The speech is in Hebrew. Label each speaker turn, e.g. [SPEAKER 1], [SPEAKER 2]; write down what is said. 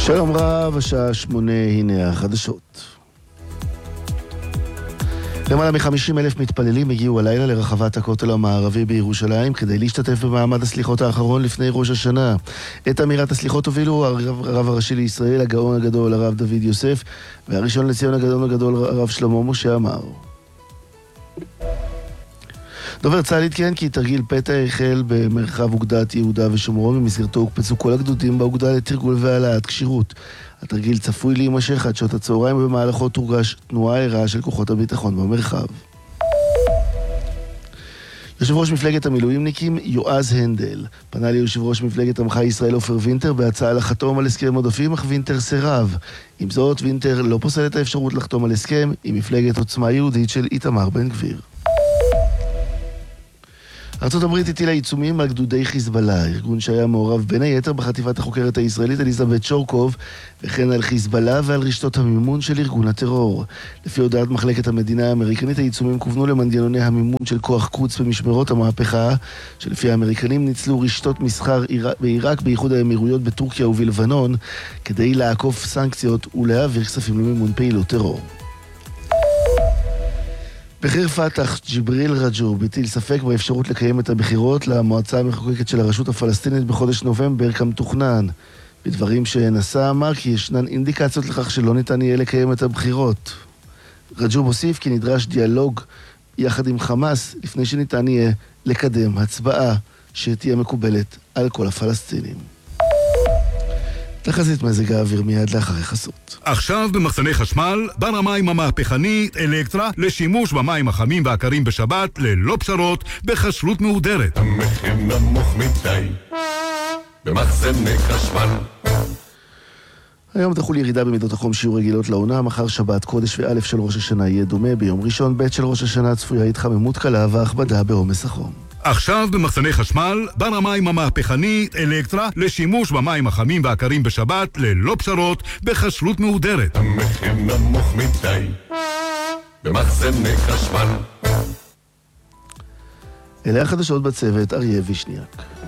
[SPEAKER 1] שלום רב, השעה 8, הנה החדשות. למעלה מ-50,000 מתפללים הגיעו הלילה לרחבת הכותל המערבי בירושלים כדי להשתתף במעמד הסליחות האחרון לפני ראש השנה. את אמירת הסליחות הובילו הרב הראשי לישראל, הגאון הגדול הרב דוד יוסף, והראשון לציון הגדול הרב שלמה משה עמאר. דובר צה"ל עדכן כי תרגיל פתע החל במרחב אוגדת יהודה ושומרון, במסגרתו הוקפצו כל הגדודים באוגדה לתרגול והעלאת כשירות. התרגיל צפוי להימשך עד שעות הצהריים, ובמהלכו תורגש תנועה ערה של כוחות הביטחון במרחב. יושב ראש מפלגת המילואימניקים יועז הנדל פנה ליושב ראש מפלגת עמך ישראל עופר וינטר בהצעה לחתום על הסכם עודפים, אך וינטר סירב. עם זאת, וינטר לא פוסל את האפשרות לחתום על הסכם עם מפלגת עוצמה יהודית של איתמר בן גביר. ארצות הברית הטילה עיצומים על גדודי חיזבאללה, ארגון שהיה מעורב בין היתר בחטיבת החוקרת הישראלית אליזבת שורקוב, וכן על חיזבאללה ועל רשתות המימון של ארגון הטרור. לפי הודעת מחלקת המדינה האמריקנית, העיצומים כוונו למנגנוני המימון של כוח קוץ במשמרות המהפכה, שלפי האמריקנים ניצלו רשתות מסחר בעיראק, באיחוד האמירויות, בטורקיה ובלבנון, כדי לעקוף סנקציות ולהעביר כספים למימון פעילות טרור. בכיר פתח ג'יבריל רג'וב הטיל ספק באפשרות לקיים את הבחירות למועצה המחוקקת של הרשות הפלסטינית בחודש נובמבר כמתוכנן. בדברים שנשא אמר כי ישנן אינדיקציות לכך שלא ניתן יהיה לקיים את הבחירות. רג'וב הוסיף כי נדרש דיאלוג יחד עם חמאס לפני שניתן יהיה לקדם הצבעה שתהיה מקובלת על כל הפלסטינים. תחזית מזג האוויר מיד לאחרי חסות.
[SPEAKER 2] עכשיו במחסני חשמל, בר המים המהפכני אלקטרה לשימוש במים החמים והקרים בשבת ללא פשרות בכשרות מהודרת.
[SPEAKER 3] המחיר נמוך מדי במחסני חשמל.
[SPEAKER 1] היום תחול ירידה במידות החום שיעור רגילות לעונה. מחר שבת קודש וא' של ראש השנה יהיה דומה. ביום ראשון ב' של ראש השנה צפויה התחממות קלה והכבדה בעומס החום.
[SPEAKER 2] עכשיו במחסני חשמל, בר המים המהפכני אלקטרה לשימוש במים החמים והקרים בשבת ללא פשרות בכשרות מהודרת.
[SPEAKER 3] המחיר נמוך מדי במחסני חשמל.
[SPEAKER 1] אלה החדשות בצוות, אריה וישניאק.